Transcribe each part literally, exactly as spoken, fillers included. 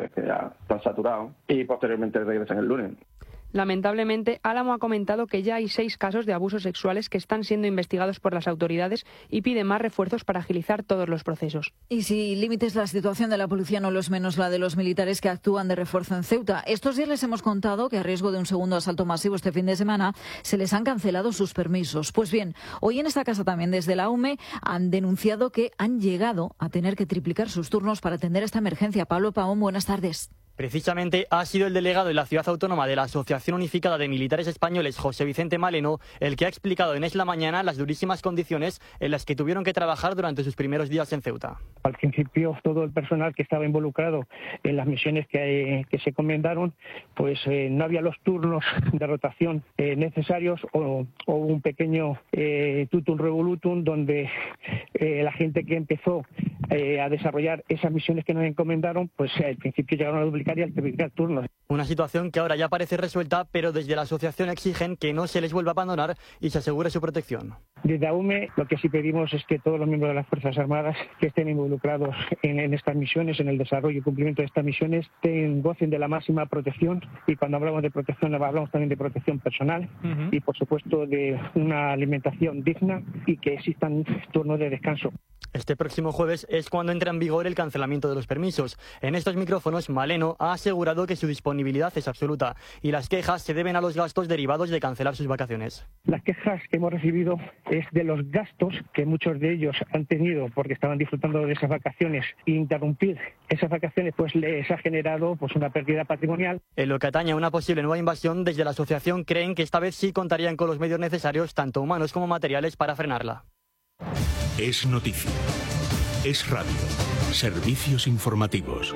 pues que ya están saturados y posteriormente regresan el lunes. Lamentablemente, Álamo ha comentado que ya hay seis casos de abusos sexuales que están siendo investigados por las autoridades y pide más refuerzos para agilizar todos los procesos. Y si límites la situación de la policía no lo es menos la de los militares que actúan de refuerzo en Ceuta. Estos días les hemos contado que a riesgo de un segundo asalto masivo este fin de semana se les han cancelado sus permisos. Pues bien, hoy en esta casa también desde la U M E han denunciado que han llegado a tener que triplicar sus turnos para atender esta emergencia. Pablo Pavón, buenas tardes. Precisamente ha sido el delegado en la ciudad autónoma de la Asociación Unificada de Militares Españoles, José Vicente Maleno, el que ha explicado en Es la Mañana las durísimas condiciones en las que tuvieron que trabajar durante sus primeros días en Ceuta. Al principio, todo el personal que estaba involucrado en las misiones que, que se encomendaron, pues eh, no había los turnos de rotación eh, necesarios o, o un pequeño eh, tutum revolutum donde eh, la gente que empezó eh, a desarrollar esas misiones que nos encomendaron, pues al principio llegaron a duplicar y al triplicar turnos. Una situación que ahora ya parece resuelta, pero desde la asociación exigen que no se les vuelva a abandonar y se asegure su protección. Desde A U M E lo que sí pedimos es que todos los miembros de las Fuerzas Armadas que estén involucrados en, en estas misiones, en el desarrollo y cumplimiento de estas misiones, ten, gocen de la máxima protección, y cuando hablamos de protección hablamos también de protección personal uh-huh. y por supuesto de una alimentación digna y que existan turnos de descanso. Este próximo jueves es cuando entra en vigor el cancelamiento de los permisos. En estos micrófonos, Maleno ha asegurado que su disponibilidad es absoluta y las quejas se deben a los gastos derivados de cancelar sus vacaciones. Las quejas que hemos recibido es de los gastos que muchos de ellos han tenido porque estaban disfrutando de esas vacaciones, e interrumpir esas vacaciones pues les ha generado pues una pérdida patrimonial. En lo que atañe a una posible nueva invasión, desde la asociación creen que esta vez sí contarían con los medios necesarios, tanto humanos como materiales, para frenarla. Es noticia. Es radio. Servicios informativos.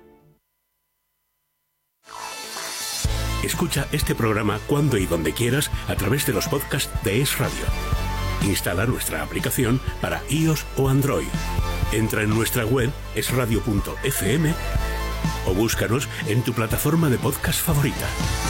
Escucha este programa cuando y donde quieras a través de los podcasts de Es Radio. Instala nuestra aplicación para iOS o Android. Entra en nuestra web es radio punto efe eme o búscanos en tu plataforma de podcast favorita.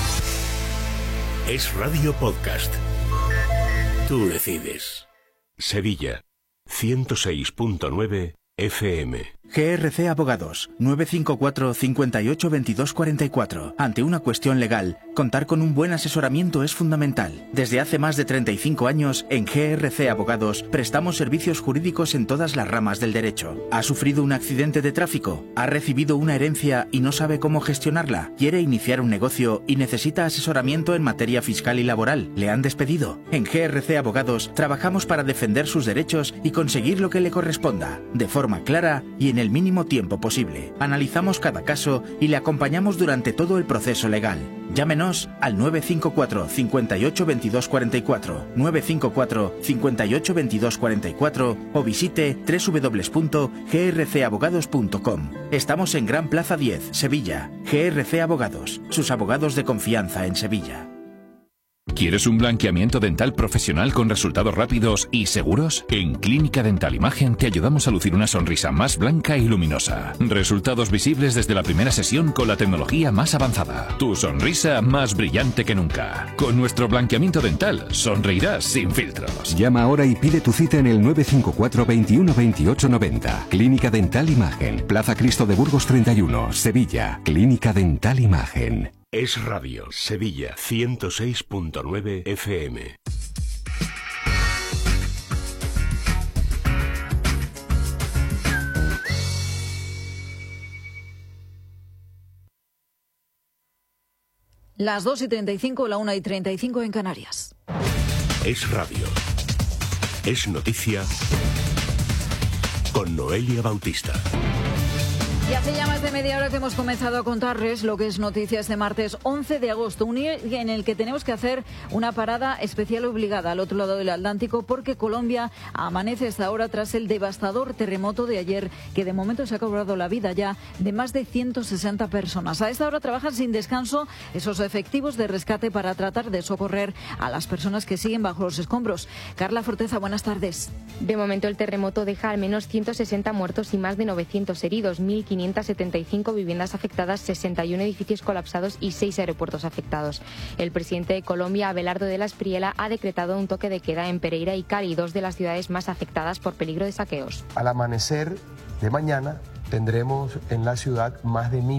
Es Radio Podcast. Tú decides. Sevilla, ciento seis punto nueve efe eme. G R C Abogados, nueve cinco cuatro, cinco ocho, veintidós cuarenta y cuatro. Ante una cuestión legal, contar con un buen asesoramiento es fundamental. Desde hace más de treinta y cinco años, en G R C Abogados, prestamos servicios jurídicos en todas las ramas del derecho. ¿Ha sufrido un accidente de tráfico? ¿Ha recibido una herencia y no sabe cómo gestionarla? ¿Quiere iniciar un negocio y necesita asesoramiento en materia fiscal y laboral? ¿Le han despedido? En G R C Abogados, trabajamos para defender sus derechos y conseguir lo que le corresponda, de forma clara y en el mínimo tiempo posible. Analizamos cada caso y le acompañamos durante todo el proceso legal. Llámenos al nueve cinco cuatro, cinco ocho, veintidós cuarenta y cuatro, nueve cinco cuatro, cinco ocho, veintidós cuarenta y cuatro o visite doble u doble u doble u punto g r c abogados punto com. Estamos en Gran Plaza diez, Sevilla. G R C Abogados, sus abogados de confianza en Sevilla. ¿Quieres un blanqueamiento dental profesional con resultados rápidos y seguros? En Clínica Dental Imagen te ayudamos a lucir una sonrisa más blanca y luminosa. Resultados visibles desde la primera sesión con la tecnología más avanzada. Tu sonrisa más brillante que nunca. Con nuestro blanqueamiento dental sonreirás sin filtros. Llama ahora y pide tu cita en el nueve cinco cuatro, veintiuno, veintiocho, noventa. Clínica Dental Imagen. Plaza Cristo de Burgos treinta y uno, Sevilla. Clínica Dental Imagen. Es Radio, Sevilla, ciento seis punto nueve efe eme. Las dos y treinta y cinco, la una y treinta y cinco en Canarias. Es Radio. Es noticia con Noelia Bautista. Y hace ya más de media hora que hemos comenzado a contarles lo que es noticia este martes once de agosto, un día en el que tenemos que hacer una parada especial obligada al otro lado del Atlántico porque Colombia amanece hasta ahora tras el devastador terremoto de ayer que de momento se ha cobrado la vida ya de más de ciento sesenta personas. A esta hora trabajan sin descanso esos efectivos de rescate para tratar de socorrer a las personas que siguen bajo los escombros. Carla Forteza, buenas tardes. De momento el terremoto deja al menos ciento sesenta muertos y más de novecientos heridos, mil quinientas setenta y cinco viviendas afectadas, sesenta y uno edificios colapsados y seis aeropuertos afectados. El presidente de Colombia, Abelardo de la Espriella, ha decretado un toque de queda en Pereira y Cali, dos de las ciudades más afectadas por peligro de saqueos. Al amanecer de mañana tendremos en la ciudad más de mil